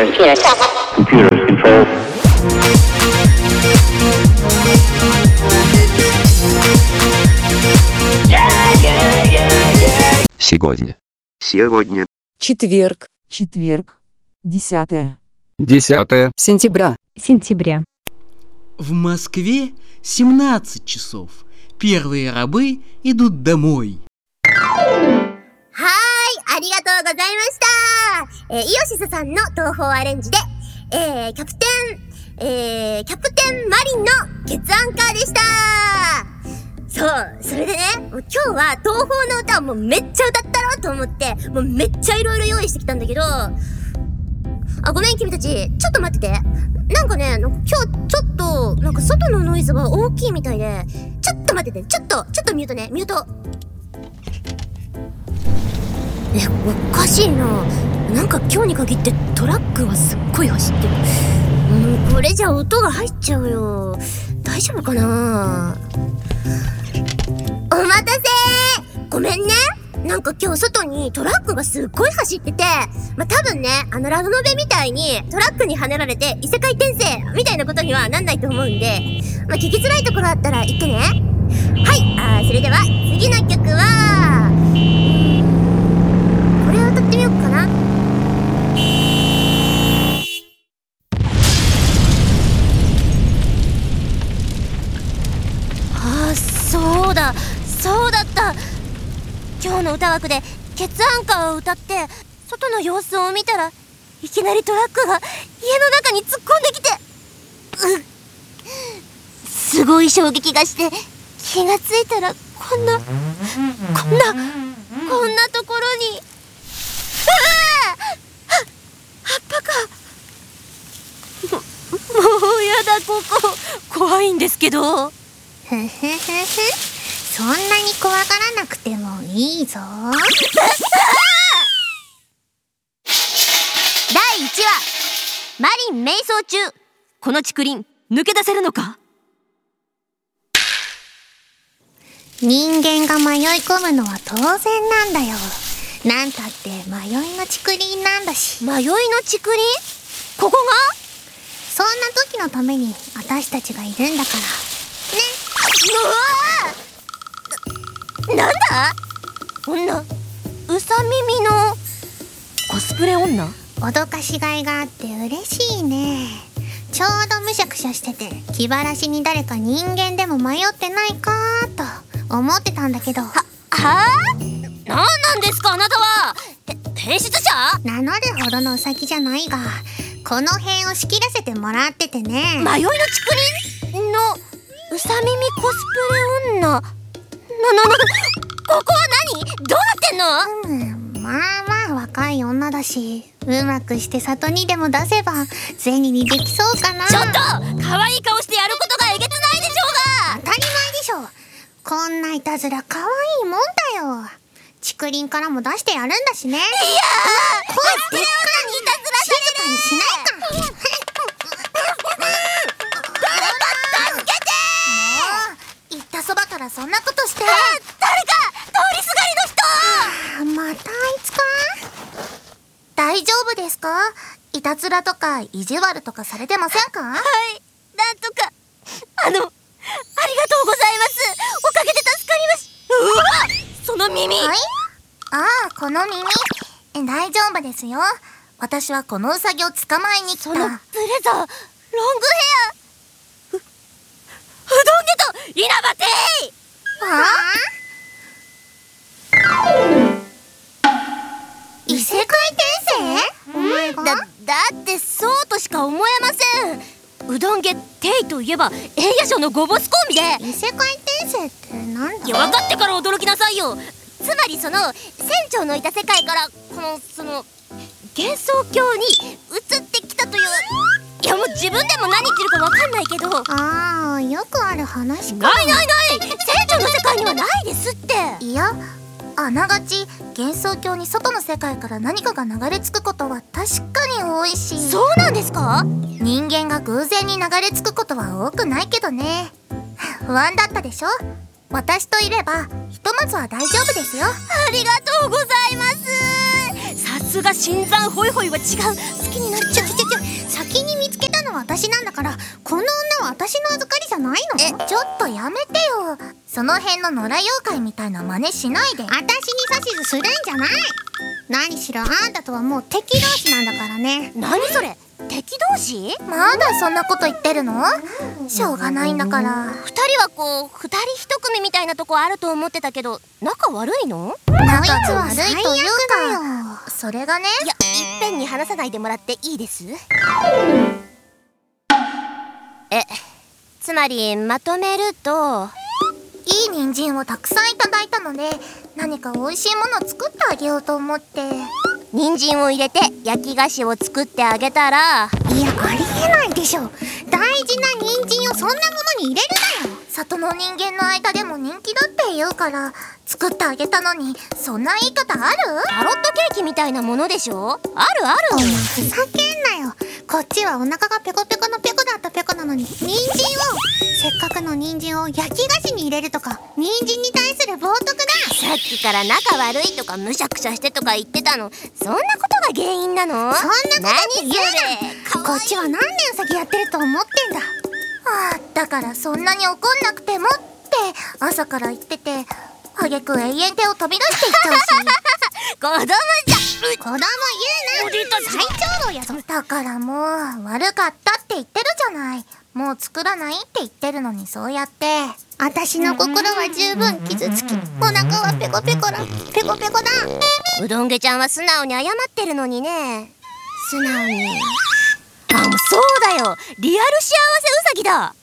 Computers control. Сегодня. Четверг. 10 сентября. В Москве 17 часов. Первые рабы идут домой. ありがとうございました。イオシスさんの東宝アレンジで、キャプテンマリンのケツアンカーでした。そう、それでね、もう今日は東宝の歌をもうめっちゃ歌ったろうと思って、もうめっちゃいろいろ用意してきたんだけど、ごめん君たち、ちょっと待ってて。なんかね、今日ちょっと、なんか外のノイズが大きいみたいで、ちょっと待ってて、ちょっとミュートね、ミュート。おかしいな。なんか今日に限ってトラックがすっごい走ってる。これじゃ音が入っちゃうよ。大丈夫かな。お待たせ。ごめんね。なんか今日外にトラックがすっごい走ってて、多分ね、ラブノベみたいにトラックに跳ねられて異世界転生みたいなことにはなんないと思うんで、聞きづらいところあったら言ってね。はい、それでは次の曲は、これを歌ってみようかな。そうだった。今日の歌枠でケツアンカーを歌って外の様子を見たら、いきなりトラックが家の中に突っ込んできて、すごい衝撃がして、気がついたらこんなところに、葉っぱか。もうやだ、ここ怖いんですけど。そんなに怖がらなくてもいいぞ。第1話、マリン迷走中。この竹林抜け出せるのか。人間が迷い込むのは当然なんだよ。なんたって迷いの竹林なんだし。迷いの竹林？ここが？そんな時のために私たちがいるんだからね。なんだ？女？うさ耳のコスプレ女？脅かしがいがあって嬉しいね。ちょうどむしゃくしゃしてて、気晴らしに誰か人間でも迷ってないかと思ってたんだけど。なんなんですかあなたは。変質者？名乗るほどのウサギじゃないが、この辺を仕切らせてもらっててね。迷いの竹林のうさ耳コスプレ女。ここは何？どうなってんの？まあ若い女だし、うまくして里にでも出せば銭にできそうかな。ちょっと可愛い顔してやることがえげつないでしょうが。当たり前でしょ。こんないたずら可愛いもんだよ。竹林からも出してやるんだしね。いやー、声でっかいにいたずらされる。静かにしないか。誰か助けてー。もう言ったそばからそんなことして。誰か通りすがりの人。またあいつか。大丈夫ですか？いたずらとか意地悪とかされてませんか？はい、なんとか。ありがとうございます。おかげで助かりまし。うわ、その耳。はい？この耳。大丈夫ですよ。私はこのウサギを捕まえに来た。そのブレザー、ロングヘア。うどんげと稲葉て異世界転生？だってそうとしか思えません。うどんげテイといえば映画賞のゴボスコンビで。異世界転生ってなんだ？いや、分かってから驚きなさいよ。つまり船長のいた世界から幻想郷に移ってきたという。いや、もう自分でも何言ってるか分かんないけど。よくある話か。ない船長の世界にはないですって。いや、あながち幻想郷に外の世界から何かが流れ着くことは確かに多いし。そうなんですか？人間が偶然に流れ着くことは多くないけどね。不安だったでしょ？私といればひとまずは大丈夫ですよ。ありがとうございます。さすすが新参ホイホイは違う。好きになっちゃう。先に見つけたのは私なんだから、この女は私の預かりじゃないの？ちょっとやめてよ。その辺の野良妖怪みたいな真似しないで。私に指図するんじゃない。何しろあんたとはもう敵同士なんだからね。何それ、敵同士？まだそんなこと言ってるの？しょうがないんだから。二人はこう二人一組みたいなとこあると思ってたけど、仲悪いの？仲は悪いというか、それがね。いや、いっぺんに話さないでもらっていいです？つまりまとめると、いい人参をたくさんいただいたので、何か美味しいものを作ってあげようと思って。人参を入れて焼き菓子を作ってあげたら。いや、ありえないでしょ。大事な人参をそんなものに入れるなよ。里の人間の間でも人気だって言うから作ってあげたのに、そんな言い方ある？タロットケーキみたいなものでしょ。あるある。お前ふざけんなよ。こっちはお腹がペコペコのペコだったペコなのに、人参を、せっかくの人参を焼き菓子に入れるとか、人参に対する冒涜だ。さっきから仲悪いとかむしゃくしゃしてとか言ってたの、そんなことが原因なの？そんなことって言うな。こっちは何年先やってると思ってんだ。だからそんなに怒んなくてもって朝から言ってて、あげく永遠手を飛び出していっちゃうし。子供じゃ子供言うな。最長老やぞ。だからもう悪かったって言ってるじゃない。もう作らないって言ってるのに、そうやって私の心は十分傷つき、お腹はペコペコだ。ペコペコだ。うどんげちゃんは素直に謝ってるのにね。素直に。もうそうだよ、リアル幸せウサギだ。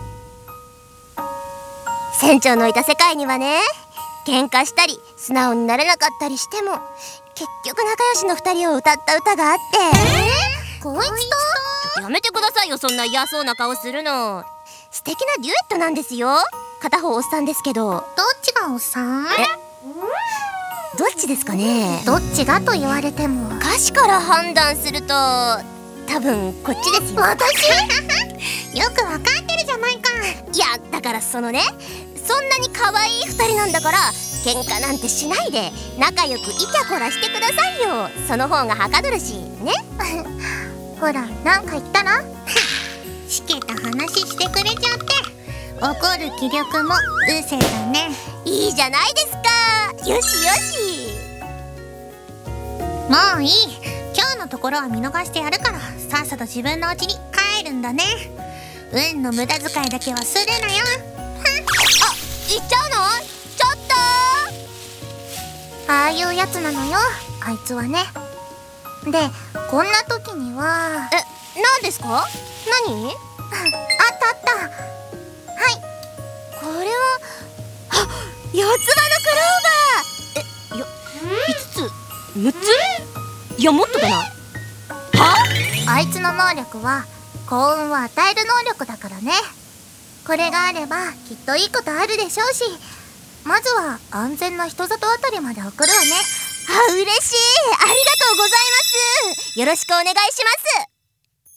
船長のいた世界にはね、喧嘩したり素直になれなかったりしても、結局仲良しの二人を歌った歌があって。こいつと？やめてくださいよ、そんな嫌そうな顔するの。素敵なデュエットなんですよ。片方おっさんですけど。どっちがおっさん？どっちですかね。どっちがと言われても、歌詞から判断すると多分こっちですよ。私？よくわかってるじゃないか。いや、だからそのね、そんなに可愛い二人なんだから、喧嘩なんてしないで仲良くイチャコラしてくださいよ。その方がはかどるしね。ほら、なんか言ったらしけた話してくれちゃって、怒る気力もうせだね。いいじゃないですか。よしよし。もういい。今日のところは見逃してやるから、さっさと自分の家に帰るんだね。運の無駄遣いだけはするなよ。行っちゃうの？ちょっと。ああいうやつなのよ、あいつはね。で、こんな時には。何ですか？何？あったあった。はい。これは、四つ葉のクローバー。5つ？6つ？いや、もっとだな。あいつの能力は幸運を与える能力だからね。これがあればきっといいことあるでしょうし、まずは安全な人里あたりまで送るわね。嬉しい。ありがとうございます。よろしくお願いします。